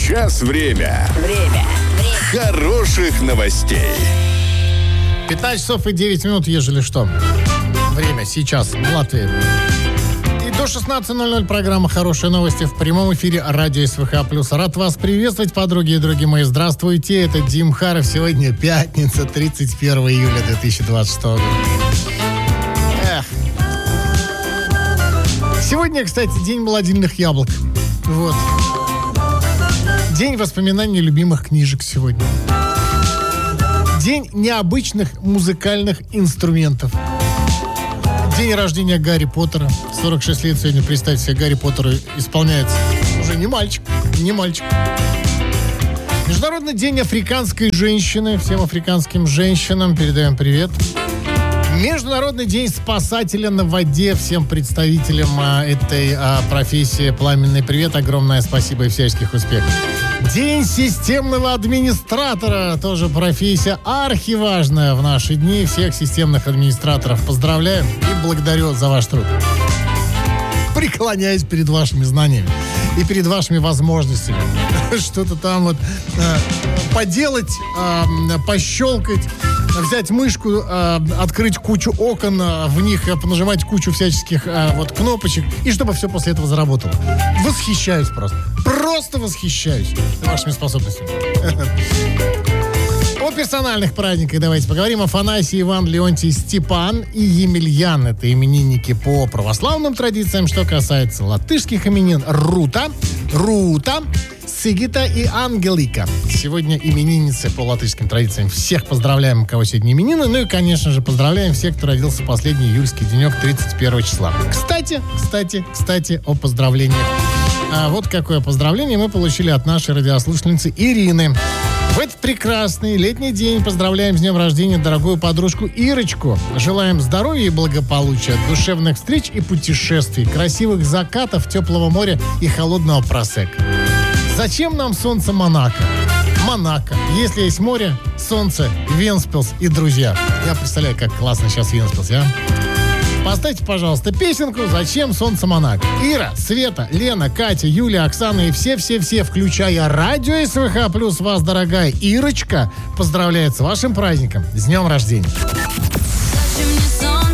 Сейчас время. Хороших новостей. 15 часов и 9 минут, ежели что. Время сейчас в Латвии. И до 16:00 программа «Хорошие новости» в прямом эфире радио СВХ+. Рад вас приветствовать, подруги и други мои. Здравствуйте, это Дим Харов. Сегодня пятница, 31 июля 2026 года. Сегодня, кстати, день молодильных яблок. Вот. День воспоминаний любимых книжек сегодня. День необычных музыкальных инструментов. День рождения Гарри Поттера. 46 лет сегодня, представьте себе, Гарри Поттеру исполняется. Уже не мальчик. Международный день африканской женщины. Всем африканским женщинам передаем привет. Международный день спасателя на воде. Всем представителям этой профессии пламенный привет. Огромное спасибо и всяческих успехов. День системного администратора. Тоже профессия архиважная в наши дни. Всех системных администраторов поздравляю и благодарю за ваш труд. Преклоняюсь перед вашими знаниями и перед вашими возможностями. Что-то там вот поделать, пощелкать, взять мышку, открыть кучу окон, в них нажимать кучу всяческих кнопочек, и чтобы все после этого заработало. Восхищаюсь просто. Просто восхищаюсь вашими способностями. О персональных праздниках давайте поговорим. Афанасий, Иван, Леонтий, Степан и Емельян. Это именинники по православным традициям. Что касается латышских именин, Рута, Сигита и Ангелика. Сегодня именинницы по латышским традициям. Всех поздравляем, у кого сегодня именины. Ну и, конечно же, поздравляем всех, кто родился в последний июльский денек 31 числа. Кстати, о поздравлениях. Вот какое поздравление мы получили от нашей радиослушательницы Ирины. В этот прекрасный летний день поздравляем с днем рождения дорогую подружку Ирочку. Желаем здоровья и благополучия, душевных встреч и путешествий, красивых закатов, теплого моря и холодного просека. Зачем нам солнце Монако? Монако. Если есть море, солнце, Венспилс и друзья. Я представляю, как классно сейчас Венспилс, а? Поставьте, пожалуйста, песенку «Зачем солнце Монако». Ира, Света, Лена, Катя, Юля, Оксана и все-все-все, включая радио СВХ+, вас, дорогая Ирочка, поздравляет с вашим праздником. С днем рождения. Зачем мне солнце?